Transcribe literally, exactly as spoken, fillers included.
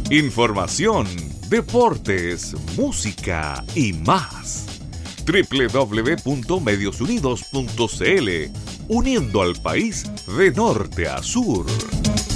Información, deportes, música y más. doble u doble u doble u punto medios unidos punto c l, uniendo al país de norte a sur.